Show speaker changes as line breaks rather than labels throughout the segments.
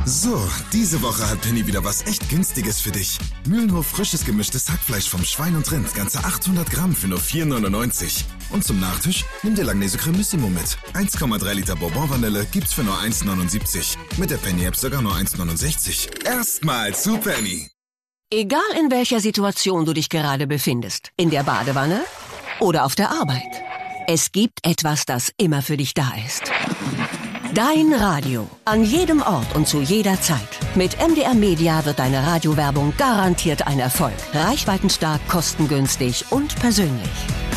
So, diese Woche hat Penny wieder was echt Günstiges für dich. Mühlenhof frisches gemischtes Hackfleisch vom Schwein und Rind, ganze 800 Gramm für nur 4,99. Und zum Nachtisch nimm dir Langnese Cremissimo mit. 1,3 Liter Bourbon-Vanille gibt's für nur 1,79. Mit der Penny-App sogar nur 1,69. Erstmal zu Penny.
Egal in welcher Situation du dich gerade befindest, in der Badewanne oder auf der Arbeit, es gibt etwas, das immer für dich da ist. Dein Radio. An jedem Ort und zu jeder Zeit. Mit MDR Media wird deine Radiowerbung garantiert ein Erfolg. Reichweitenstark, kostengünstig und persönlich.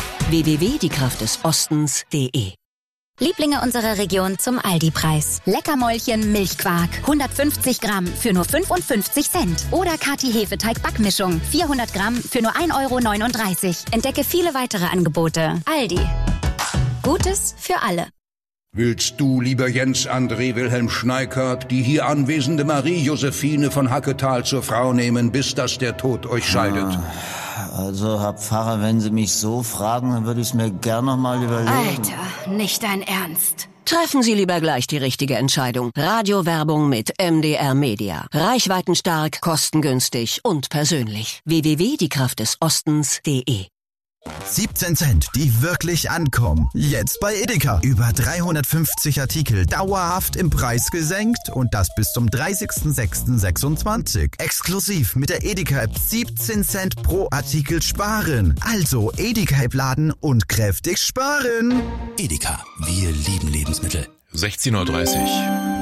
www.diekraftdesostens.de.
Lieblinge unserer Region zum Aldi-Preis. Leckermäulchen Milchquark, 150 Gramm für nur 55 Cent. Oder Kati-Hefeteig-Backmischung, 400 Gramm für nur 1,39 €. Entdecke viele weitere Angebote. Aldi. Gutes für alle.
Willst du, lieber Jens André Wilhelm Schneikert, die hier anwesende Marie Josephine von Hacketal zur Frau nehmen, bis dass der Tod euch scheidet?
Also, Herr Pfarrer, wenn Sie mich so fragen, dann würde ich es mir gern noch mal überlegen.
Alter, nicht dein Ernst.
Treffen Sie lieber gleich die richtige Entscheidung. Radiowerbung mit MDR Media. Reichweitenstark, kostengünstig und persönlich. www.diekraftdesostens.de.
17 Cent, die wirklich ankommen. Jetzt bei Edeka. Über 350 Artikel dauerhaft im Preis gesenkt und das bis zum 30.06.26. Exklusiv mit der Edeka-App 17 Cent pro Artikel sparen. Also Edeka-App laden und kräftig sparen.
Edeka, wir lieben Lebensmittel.
16:30 Uhr.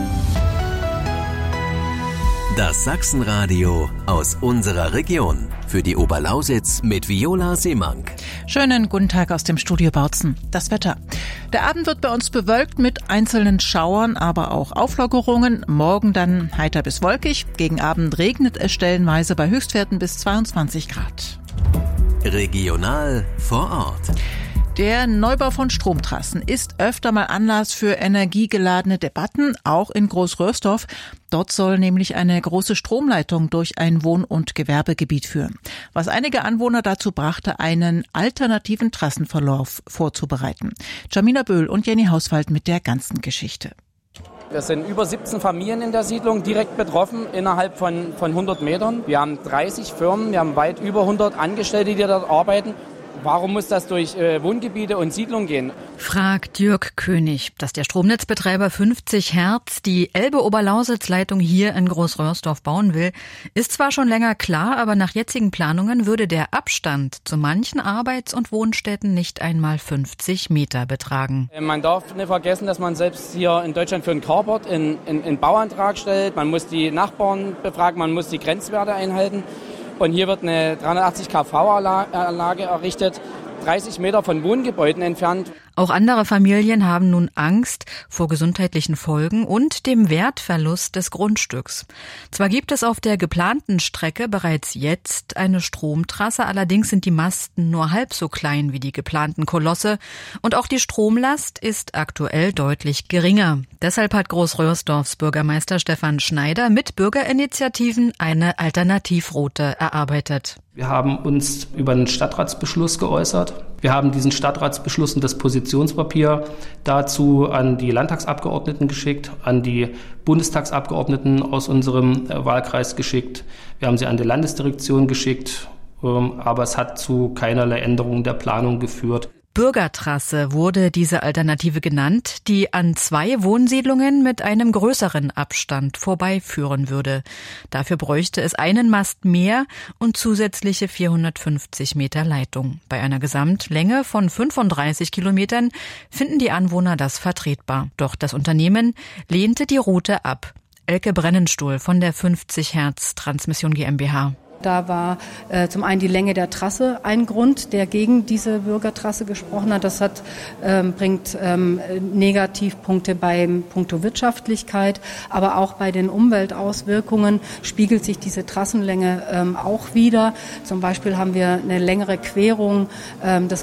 Das Sachsenradio aus unserer Region. Für die Oberlausitz mit Viola Seemank.
Schönen guten Tag aus dem Studio Bautzen. Das Wetter. Der Abend wird bei uns bewölkt mit einzelnen Schauern, aber auch Auflockerungen. Morgen dann heiter bis wolkig. Gegen Abend regnet es stellenweise bei Höchstwerten bis 22 Grad.
Regional vor Ort.
Der Neubau von Stromtrassen ist öfter mal Anlass für energiegeladene Debatten, auch in Großröhrsdorf. Dort soll nämlich eine große Stromleitung durch ein Wohn- und Gewerbegebiet führen. Was einige Anwohner dazu brachte, einen alternativen Trassenverlauf vorzubereiten. Jamina Böhl und Jenny Hauswald mit der ganzen Geschichte.
Wir sind über 17 Familien in der Siedlung direkt betroffen, innerhalb von 100 Metern. Wir haben 30 Firmen, wir haben weit über 100 Angestellte, die dort arbeiten. Warum muss das durch Wohngebiete und Siedlungen gehen?
Fragt Jörg König, dass der Stromnetzbetreiber 50 Hertz die Elbe-Oberlausitz-Leitung hier in Großröhrsdorf bauen will, ist zwar schon länger klar, aber nach jetzigen Planungen würde der Abstand zu manchen Arbeits- und Wohnstätten nicht einmal 50 Meter betragen.
Man darf nicht vergessen, dass man selbst hier in Deutschland für einen Carport einen Bauantrag stellt. Man muss die Nachbarn befragen, man muss die Grenzwerte einhalten. Und hier wird eine 380 kV-Anlage errichtet, 30 Meter von Wohngebäuden entfernt.
Auch andere Familien haben nun Angst vor gesundheitlichen Folgen und dem Wertverlust des Grundstücks. Zwar gibt es auf der geplanten Strecke bereits jetzt eine Stromtrasse, allerdings sind die Masten nur halb so klein wie die geplanten Kolosse und auch die Stromlast ist aktuell deutlich geringer. Deshalb hat Großröhrsdorfs Bürgermeister Stefan Schneider mit Bürgerinitiativen eine Alternativroute erarbeitet.
Wir haben uns über einen Stadtratsbeschluss geäußert. Wir haben diesen Stadtratsbeschluss und das Positionspapier dazu an die Landtagsabgeordneten geschickt, an die Bundestagsabgeordneten aus unserem Wahlkreis geschickt. Wir haben sie an die Landesdirektion geschickt, aber es hat zu keinerlei Änderungen der Planung geführt.
Bürgertrasse wurde diese Alternative genannt, die an 2 Wohnsiedlungen mit einem größeren Abstand vorbeiführen würde. Dafür bräuchte es einen Mast mehr und zusätzliche 450 Meter Leitung. Bei einer Gesamtlänge von 35 Kilometern finden die Anwohner das vertretbar. Doch das Unternehmen lehnte die Route ab. Elke Brennenstuhl von der 50 Hertz Transmission GmbH.
Da war zum einen die Länge der Trasse ein Grund, der gegen diese Bürgertrasse gesprochen hat. Das bringt Negativpunkte beim Punkto Wirtschaftlichkeit, aber auch bei den Umweltauswirkungen spiegelt sich diese Trassenlänge auch wieder. Zum Beispiel haben wir eine längere Querung des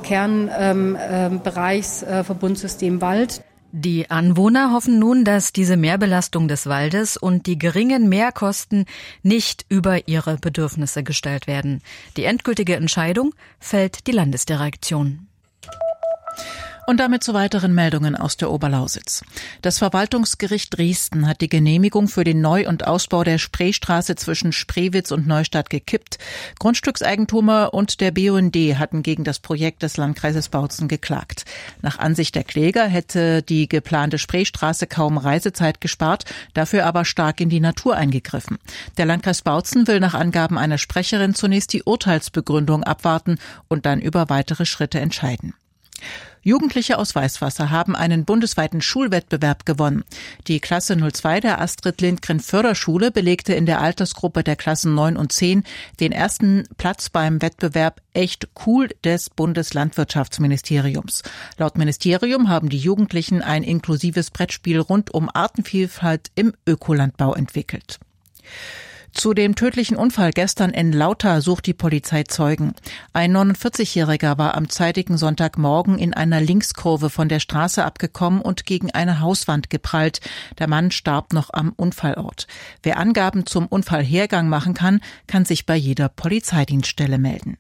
Kernbereichs Verbundsystem Wald.
Die Anwohner hoffen nun, dass diese Mehrbelastung des Waldes und die geringen Mehrkosten nicht über ihre Bedürfnisse gestellt werden. Die endgültige Entscheidung fällt die Landesdirektion.
Und damit zu weiteren Meldungen aus der Oberlausitz. Das Verwaltungsgericht Dresden hat die Genehmigung für den Neu- und Ausbau der Spreestraße zwischen Spreewitz und Neustadt gekippt. Grundstückseigentümer und der BUND hatten gegen das Projekt des Landkreises Bautzen geklagt. Nach Ansicht der Kläger hätte die geplante Spreestraße kaum Reisezeit gespart, dafür aber stark in die Natur eingegriffen. Der Landkreis Bautzen will nach Angaben einer Sprecherin zunächst die Urteilsbegründung abwarten und dann über weitere Schritte entscheiden. Jugendliche aus Weißwasser haben einen bundesweiten Schulwettbewerb gewonnen. Die Klasse 02 der Astrid Lindgren Förderschule belegte in der Altersgruppe der Klassen 9 und 10 den ersten Platz beim Wettbewerb Echt cool des Bundeslandwirtschaftsministeriums. Laut Ministerium haben die Jugendlichen ein inklusives Brettspiel rund um Artenvielfalt im Ökolandbau entwickelt. Zu dem tödlichen Unfall gestern in Lauter sucht die Polizei Zeugen. Ein 49-Jähriger war am zeitigen Sonntagmorgen in einer Linkskurve von der Straße abgekommen und gegen eine Hauswand geprallt. Der Mann starb noch am Unfallort. Wer Angaben zum Unfallhergang machen kann, kann sich bei jeder Polizeidienststelle melden.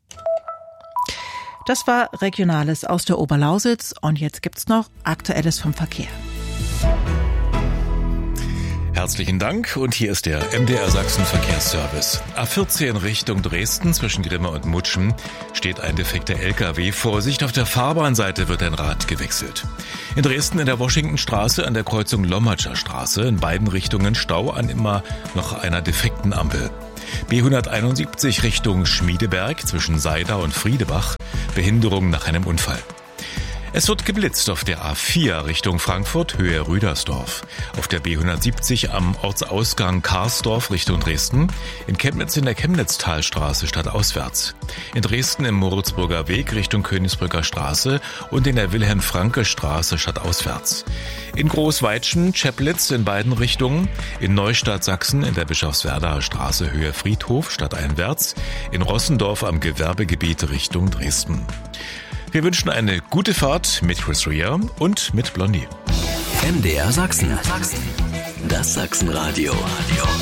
Das war Regionales aus der Oberlausitz und jetzt gibt's noch Aktuelles vom Verkehr.
Herzlichen Dank und hier ist der MDR Sachsen Verkehrsservice. A14 Richtung Dresden zwischen Grimme und Mutschen steht ein defekter LKW. Vorsicht, auf der Fahrbahnseite wird ein Rad gewechselt. In Dresden in der Washingtonstraße an der Kreuzung Lommatscher Straße in beiden Richtungen Stau an immer noch einer defekten Ampel. B171 Richtung Schmiedeberg zwischen Seida und Friedebach, Behinderung nach einem Unfall. Es wird geblitzt auf der A4 Richtung Frankfurt, Höhe Rüdersdorf. Auf der B170 am Ortsausgang Karsdorf Richtung Dresden. In Chemnitz in der Chemnitztalstraße stadtauswärts. In Dresden im Moritzburger Weg Richtung Königsbrücker Straße und in der Wilhelm-Franke-Straße stadtauswärts. In Großweitschen, Cheplitz in beiden Richtungen. In Neustadt Sachsen in der Bischofswerdaer Straße Höhe Friedhof stadteinwärts. In Rossendorf am Gewerbegebiet Richtung Dresden. Wir wünschen eine gute Fahrt mit Chris Rea und mit Blondie.
MDR Sachsen. Das Sachsenradio.